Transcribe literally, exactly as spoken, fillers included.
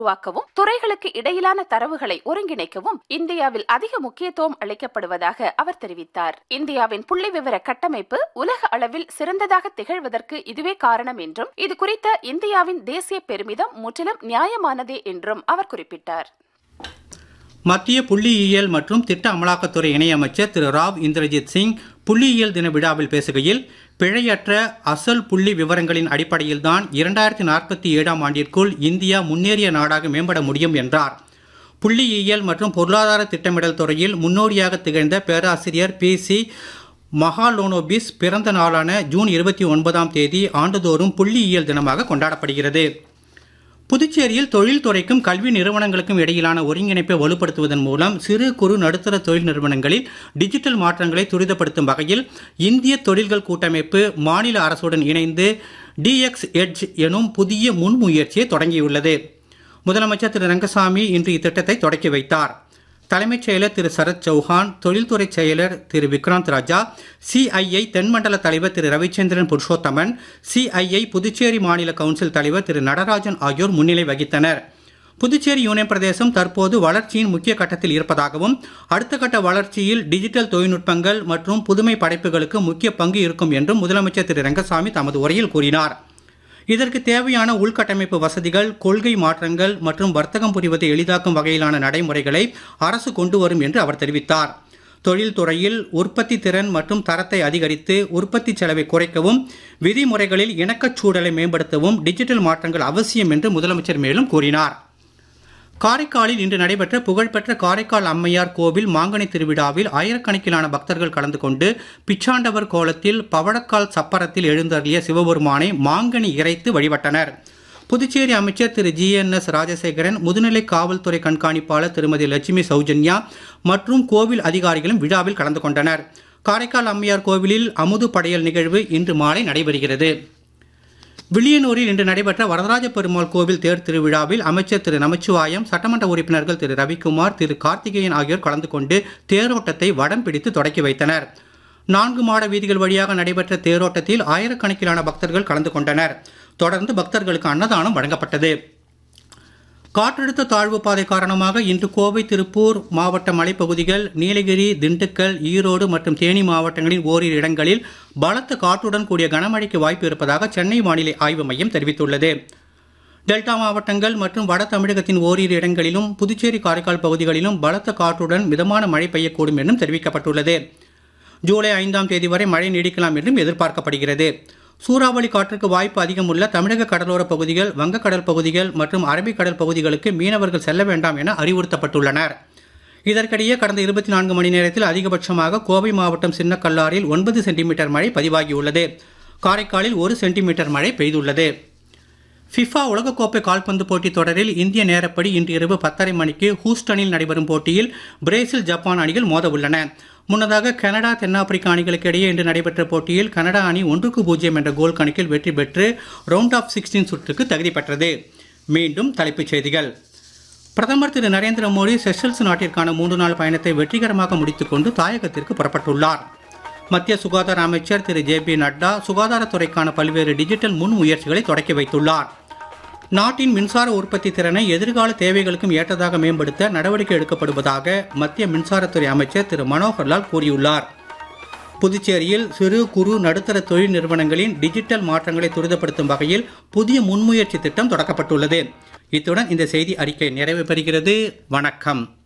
உருவாக்கவும் துறைகளுக்கு இடையிலான தரவுகளை ஒருங்கிணைக்கவும் இந்தியாவில் அதிக முக்கியத்துவம் அளிக்கப்படுவதாக அவர் தெரிவித்தார். இந்தியாவின் புள்ளி விவர கட்டமைப்பு உலக அளவில் சிறந்ததாக திகழ்வதற்கு இதுவே காரணம் என்றும் இது குறித்த இந்தியாவின் தேசிய பெருமிதம் முற்றிலும் நியாயமானதே என்றும் அவர் குறிப்பிட்டார். மத்திய புள்ளியியல் மற்றும் திட்ட அமலாக்கத்துறை இணையமைச்சர் திரு ராவ் இந்திரஜித் சிங் புள்ளியியல் தின விழாவில் பேசுகையில், பிழையற்ற அசல் புள்ளி விவரங்களின் அடிப்படையில்தான் இரண்டாயிரத்தி நாற்பத்தி ஏழாம் ஆண்டிற்குள் இந்தியா முன்னேறிய நாடாக மேம்பட முடியும் என்றார். புள்ளியியல் மற்றும் பொருளாதார திட்டமிடல் துறையில் முன்னோடியாக திகழ்ந்த பேராசிரியர் பி சி மஹாலோனோபிஸ் பிறந்த நாளான ஜூன் இருபத்தி ஒன்பதாம் தேதி ஆண்டுதோறும் புள்ளியியல் தினமாக கொண்டாடப்படுகிறது. புதுச்சேரியில் தொழில்துறைக்கும் கல்வி நிறுவனங்களுக்கும் இடையிலான ஒருங்கிணைப்பை வலுப்படுத்துவதன் மூலம் சிறு குறு நடுத்தர தொழில் நிறுவனங்களில் டிஜிட்டல் மாற்றங்களை துரிதப்படுத்தும் வகையில் இந்திய தொழில்கள் கூட்டமைப்பு மாநில அரசுடன் இணைந்து டிஎக்ஸ் எட்ஜ் எனும் புதிய முன்முயற்சியை தொடங்கியுள்ளது. முதலமைச்சர் திரு ரங்கசாமி இன்று இத்திட்டத்தை தொடக்கி வைத்தார். தலைமைச் செயலர் திரு சரத் சௌஹான், தொழில்துறை செயலர் திரு விக்ராந்த் ராஜா, சிஐஐ தென்மண்டல தலைவர் திரு ரவிச்சந்திரன் புருஷோத்தமன், சிஐஐ புதுச்சேரி மாநில கவுன்சில் தலைவர் திரு நடராஜன் ஆகியோர் முன்னிலை வகித்தனர். புதுச்சேரி யூனியன் பிரதேசம் தற்போது வளர்ச்சியின் முக்கிய கட்டத்தில் இருப்பதாகவும் அடுத்த கட்ட வளர்ச்சியில் டிஜிட்டல் தொழில்நுட்பங்கள் மற்றும் புதுமை படைப்புகளுக்கு முக்கிய பங்கு இருக்கும் என்றும் முதலமைச்சர் திரு ரங்கசாமி தமது உரையில் கூறினார். இதற்கு தேவையான உள்கட்டமைப்பு வசதிகள், கொள்கை மாற்றங்கள் மற்றும் வர்த்தகம் புரிவதை எளிதாக்கும் வகையிலான நடைமுறைகளை அரசு கொண்டு வரும் என்று அவர் தெரிவித்தார். தொழில்துறையில் உற்பத்தி திறன் மற்றும் தரத்தை அதிகரித்து உற்பத்தி செலவை குறைக்கவும் விதிமுறைகளில் இணக்கச் சூழலை மேம்படுத்தவும் டிஜிட்டல் மாற்றங்கள் அவசியம் என்று முதலமைச்சர் மேலும் கூறினார். காரைக்காலில் இன்று நடைபெற்ற புகழ்பெற்ற காரைக்கால் அம்மையார் கோவில் மாங்கனி திருவிழாவில் ஆயிரக்கணக்கிலான பக்தர்கள் கலந்து கொண்டு பிச்சாண்டவர் கோலத்தில் பவழக்கால் சப்பரத்தில் எழுந்தருளிய சிவபெருமானை மாங்கனி இறைத்து வழிபட்டனர். புதுச்சேரி அமைச்சர் திரு ஜி என் எஸ் ராஜசேகரன், முதுநிலை காவல்துறை கண்காணிப்பாளர் திருமதி லட்சுமி சௌஜன்யா மற்றும் கோவில் அதிகாரிகளும் விழாவில் கலந்து கொண்டனர். காரைக்கால் அம்மையார் கோவிலில் அமுது படையல் நிகழ்வு இன்று மாலை நடைபெறுகிறது. வில்லியனூரில் இன்று நடைபெற்ற வரதராஜ பெருமாள் கோவில் தேர் திருவிழாவில் அமைச்சர் திரு நமச்சிவாயம், சட்டமன்ற உறுப்பினர்கள் திரு ரவிக்குமார், திரு கார்த்திகேயன் ஆகியோர் கலந்து கொண்டு தேரோட்டத்தை வடம் பிடித்து தொடக்கி வைத்தனர். நான்கு மாட வீதிகள் வழியாக நடைபெற்ற தேரோட்டத்தில் ஆயிரக்கணக்கிலான பக்தர்கள் கலந்து கொண்டனர். தொடர்ந்து பக்தர்களுக்கு அன்னதானம் வழங்கப்பட்டது. காற்றழுத்த தாழ்வு பாதை காரணமாக இன்று கோவை, திருப்பூர் மாவட்ட மலைப்பகுதிகள், நீலகிரி, திண்டுக்கல், ஈரோடு மற்றும் தேனி மாவட்டங்களின் ஓரிரு இடங்களில் பலத்த காற்றுடன் கூடிய கனமழைக்கு வாய்ப்பு இருப்பதாக சென்னை வானிலை ஆய்வு மையம் தெரிவித்துள்ளது. டெல்டா மாவட்டங்கள் மற்றும் வட தமிழகத்தின் ஓரிரு இடங்களிலும் புதுச்சேரி, காரைக்கால் பகுதிகளிலும் பலத்த காற்றுடன் மிதமான மழை பெய்யக்கூடும் என்றும் தெரிவிக்கப்பட்டுள்ளது. ஜூலை ஐந்தாம் தேதி வரை மழை நீடிக்கலாம் என்றும் எதிர்பார்க்கப்படுகிறது. சூறாவளி காற்றுக்கு வாய்ப்பு அதிகம் உள்ள தமிழக கடலோர பகுதிகள், வங்கக்கடல் பகுதிகள் மற்றும் அரபிக்கடல் பகுதிகளுக்கு மீனவர்கள் செல்ல வேண்டாம் என அறிவுறுத்தப்பட்டுள்ளனர். இதற்கிடையே கடந்த இருபத்தி நான்கு மணி நேரத்தில் அதிகபட்சமாக கோவை மாவட்டம் சின்னக்கல்லாரில் ஒன்பது சென்டிமீட்டர் மழை பதிவாகியுள்ளது. காரைக்காலில் ஒரு சென்டிமீட்டர் மழை பெய்துள்ளது. ஃபிஃபா உலகக்கோப்பை கால்பந்து போட்டித் தொடரில் இந்திய நேரப்படி இன்று இரவு பத்தரை மணிக்கு ஹூஸ்டனில் நடைபெறும் போட்டியில் பிரேசில், ஜப்பான் அணிகள் மோத உள்ளன. முன்னதாக கனடா, தென்னாப்பிரிக்கா அணிகளுக்கு இடையே இன்று நடைபெற்ற போட்டியில் கனடா அணி ஒன்றுக்கு பூஜ்ஜியம் என்ற கோல் கணக்கில் வெற்றி பெற்று ரவுண்ட் ஆஃப் சிக்ஸ்டீன் சுற்றுக்கு தகுதி பெற்றது. மீண்டும் தலைப்புச் செய்திகள். பிரதமர் திரு நரேந்திர மோடி செஷல்ஸ் நாட்டிற்கான மூன்று நாள் பயணத்தை வெற்றிகரமாக முடித்துக் கொண்டு தாயகத்திற்கு புறப்பட்டுள்ளார். மத்திய சுகாதார அமைச்சர் திரு ஜே பி நட்டா சுகாதாரத்துறைக்கான பல்வேறு டிஜிட்டல் முன் முயற்சிகளை தொடக்கி வைத்துள்ளார். நாட்டின் மின்சார உற்பத்தி திறனை எதிர்கால தேவைகளுக்கும் ஏற்றதாக மேம்படுத்த நடவடிக்கை எடுக்கப்படுவதாக மத்திய மின்சாரத்துறை அமைச்சர் திரு மனோகர்லால் கூறியுள்ளார். புதுச்சேரியில் சிறு குறு நடுத்தர தொழில் நிறுவனங்களின் டிஜிட்டல் மாற்றங்களை துரிதப்படுத்தும் வகையில் புதிய முன்முயற்சி திட்டம் தொடக்கப்பட்டுள்ளது. இத்துடன் இந்த செய்தி அறிக்கை நிறைவு பெறுகிறது. வணக்கம்.